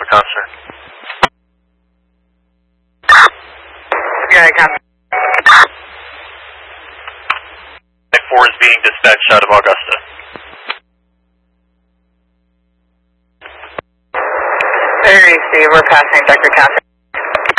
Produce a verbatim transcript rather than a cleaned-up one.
Helicopter. Yeah, I copy. nine four is being dispatched out of Augusta. Very Steve, we're passing Vector Captain.